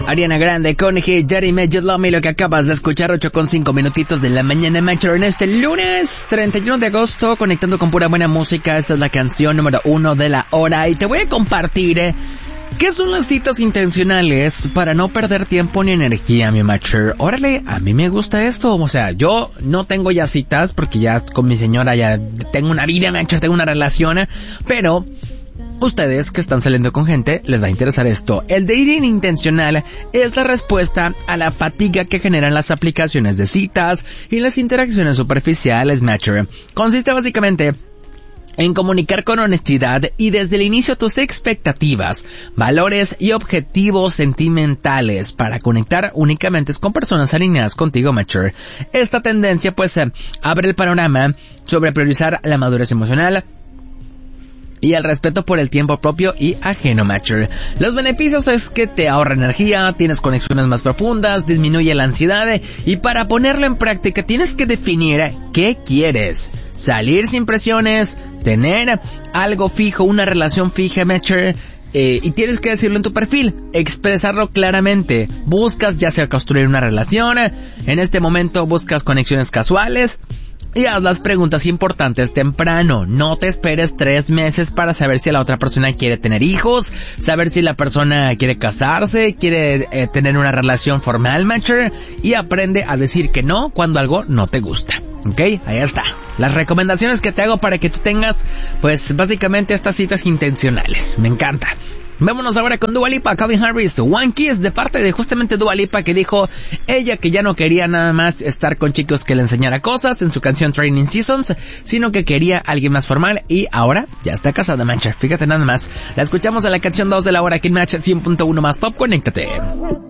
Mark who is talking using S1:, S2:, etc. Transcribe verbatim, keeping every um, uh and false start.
S1: Ariana Grande con Hey Daddy Made You Love Me, lo que acabas de escuchar, ocho con cinco minutitos de la mañana, macho, en este lunes treinta y uno de agosto, conectando con pura buena música. Esta es la canción número uno de la hora y te voy a compartir eh, qué son las citas intencionales para no perder tiempo ni energía, mi macho. Órale, a mí me gusta esto, o sea, yo no tengo ya citas porque ya con mi señora ya tengo una vida, macho, tengo una relación, pero ustedes que están saliendo con gente, les va a interesar esto. El dating intencional es la respuesta a la fatiga que generan las aplicaciones de citas y las interacciones superficiales, matcher. Consiste básicamente en comunicar con honestidad y desde el inicio tus expectativas, valores y objetivos sentimentales para conectar únicamente con personas alineadas contigo, matcher. Esta tendencia pues abre el panorama sobre priorizar la madurez emocional y el respeto por el tiempo propio y ajeno, matcher. Los beneficios es que te ahorra energía, tienes conexiones más profundas, disminuye la ansiedad y para ponerlo en práctica tienes que definir qué quieres. Salir sin presiones, tener algo fijo, una relación fija, matcher. Eh, y tienes que decirlo en tu perfil, expresarlo claramente. Buscas ya sea construir una relación, en este momento buscas conexiones casuales. Y haz las preguntas importantes temprano. No te esperes tres meses para saber si la otra persona quiere tener hijos, saber si la persona quiere casarse, quiere eh, tener una relación formal, matcher. Y aprende a decir que no cuando algo no te gusta. ¿Ok? Ahí está. Las recomendaciones que te hago para que tú tengas, pues, básicamente estas citas intencionales. Me encanta. Vámonos ahora con Dua Lipa, Calvin Harris, One Kiss, de parte de justamente Dua Lipa, que dijo ella que ya no quería nada más estar con chicos que le enseñara cosas en su canción Training Seasons, sino que quería alguien más formal y ahora ya está casada, mancha. Fíjate nada más. La escuchamos en la canción dos de la hora aquí en Match cien punto uno más Pop. Conéctate.